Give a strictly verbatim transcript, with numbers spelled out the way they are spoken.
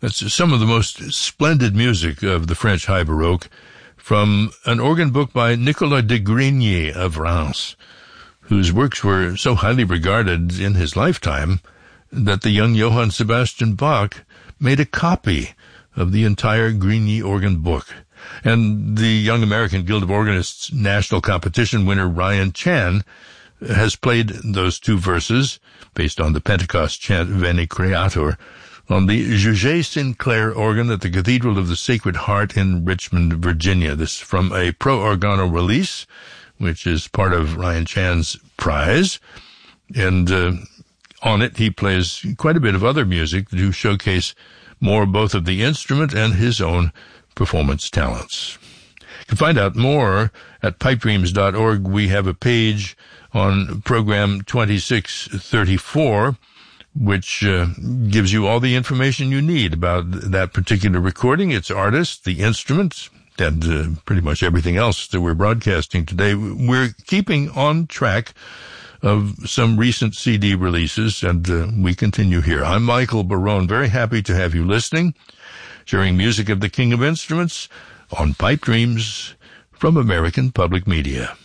That's some of the most splendid music of the French High Baroque from an organ book by Nicolas de Grigny of Reims, whose works were so highly regarded in his lifetime that the young Johann Sebastian Bach made a copy of the entire Grigny organ book. And the Young American Guild of Organists national competition winner Ryan Chan has played those two verses, based on the Pentecost chant Veni Creator, on the Juget Sinclair organ at the Cathedral of the Sacred Heart in Richmond, Virginia. This from a Pro Organo release, which is part of Ryan Chan's prize. And uh, on it, he plays quite a bit of other music to showcase more both of the instrument and his own performance talents. You can find out more at pipe dreams dot org. We have a page on program twenty-six thirty-four, which uh, gives you all the information you need about that particular recording, its artist, the instruments, and uh, pretty much everything else that we're broadcasting today. We're keeping on track of some recent C D releases, and uh, we continue here. I'm Michael Barone, very happy to have you listening, sharing music of the King of Instruments on Pipe Dreams from American Public Media.